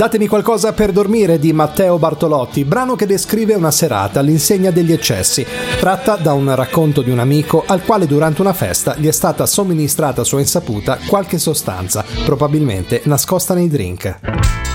Datemi qualcosa per dormire di Matteo Bartolotti, brano che descrive una serata all'insegna degli eccessi, tratta da un racconto di un amico al quale durante una festa gli è stata somministrata a sua insaputa qualche sostanza, probabilmente nascosta nei drink.